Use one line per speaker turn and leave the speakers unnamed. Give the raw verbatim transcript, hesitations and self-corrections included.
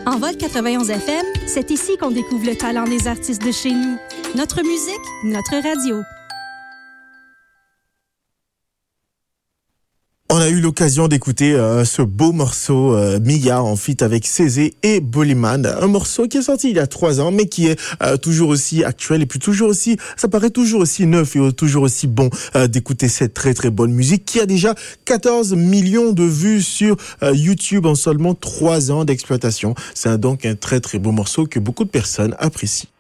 En Vol quatre-vingt-onze F M, c'est ici qu'on découvre le talent des artistes de chez nous. Notre musique, notre radio.
On a eu l'occasion d'écouter euh, ce beau morceau euh, Mia en feat avec Cézé et Bollyman, un morceau qui est sorti il y a trois ans mais qui est euh, toujours aussi actuel et puis toujours aussi, ça paraît toujours aussi neuf et toujours aussi bon euh, d'écouter cette très très bonne musique qui a déjà quatorze millions de vues sur euh, YouTube en seulement trois ans d'exploitation. C'est donc un très très beau morceau que beaucoup de personnes apprécient.